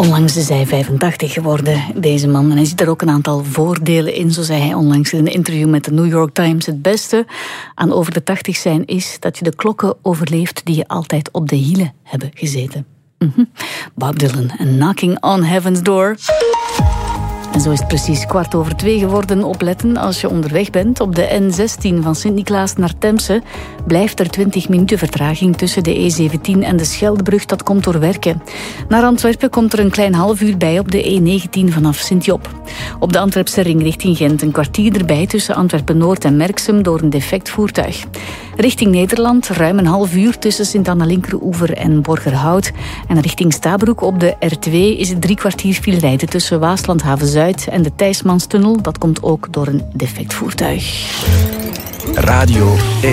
Onlangs is hij 85 geworden, deze man. En hij ziet er ook een aantal voordelen in, zo zei hij onlangs in een interview met de New York Times. Het beste aan over de 80 zijn is dat je de klokken overleeft die je altijd op de hielen hebben gezeten. Bob Dylan en Knocking on Heaven's Door. En zo is het precies 2:15 geworden. Opletten als je onderweg bent. Op de N16 van Sint-Niklaas naar Temse blijft er 20 minuten vertraging tussen de E17 en de Scheldebrug. Dat komt door werken. Naar Antwerpen komt er een klein half uur bij op de E19 vanaf Sint-Job. Op de Antwerpse ring richting Gent een kwartier erbij tussen Antwerpen-Noord en Merksem door een defect voertuig. Richting Nederland ruim een half uur tussen Sint-Anna-Linkeroever en Borgerhout. En richting Stabroek op de R2 is het 3 kwartier file rijden tussen Waaslandhaven-Zuid en de Thijsmanstunnel. Dat komt ook door een defect voertuig. Radio 1.